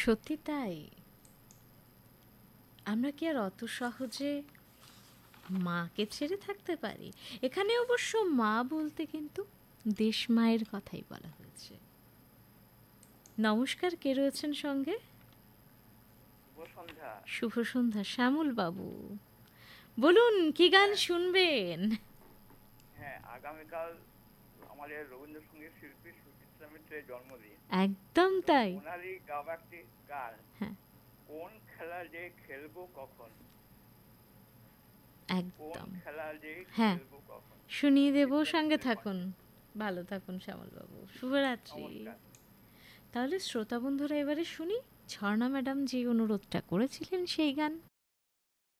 সত্যি তাই। আমরা কি আর অত সহজে মাকে ছেড়ে থাকতে পারি? এখানে অবশ্য মা বলতে কিন্তু দেশ মায়ের কথাই বলা হয়েছে। নমস্কার, কে রয়েছেন সঙ্গে? শুভ সন্ধ্যা শ্যামল বাবু, বলুন কি গান শুনবেন? হ্যাঁ, আগামীকাল আমাদের রবীন্দ্রসঙ্গীত শিল্পী সুচিত্রা মিত্রের জন্মদিন। একদম তাই। ওনারই গাওয়া একটি গান, হ্যাঁ, কোন খেলা যে খেলবো কখন, কোন একদম। খেলা যে হ্যাঁ, খেলবো কখন। শুনিয়ে দেব, সঙ্গে থাকুন। ভালো থাকুন শ্যামল বাবু, শুভরাত্রি। নমস্কার। তাহলে শ্রোতা বন্ধুরা এবারে শুনি ঝর্ণা ম্যাডাম যে অনুরোধটা করেছিলেন সেই গান।